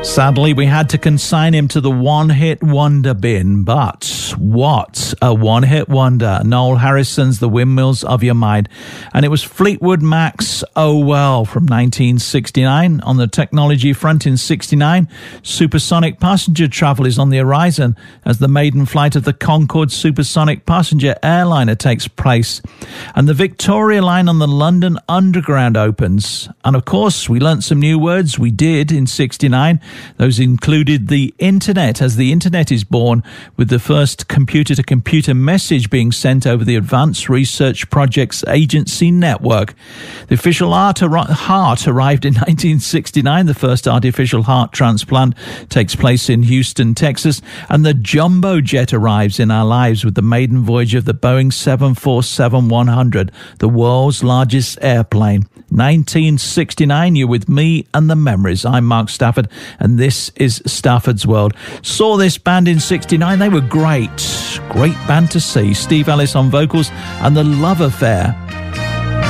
Sadly, we had to consign him to the one-hit wonder bin, but what a one-hit wonder. Noel Harrison's The Windmills of Your Mind. And it was Fleetwood Mac's Oh Well from 1969. On the technology front in 69, supersonic passenger travel is on the horizon as the maiden flight of the Concorde supersonic passenger airliner takes place. And the Victoria line on the London Underground opens. And of course, we learnt some new words. We did in 69. Those included the internet, as the internet is born, with the first computer-to-computer message being sent over the Advanced Research Projects Agency network. The official heart arrived in 1969. The first artificial heart transplant takes place in Houston, Texas. And the jumbo jet arrives in our lives with the maiden voyage of the Boeing 747-100, the world's largest airplane. 1969, you're with me and the memories. I'm Mark Stafford, and this is Stafford's World. Saw this band in 69. They were great. Great band to see. Steve Ellis on vocals and The Love Affair.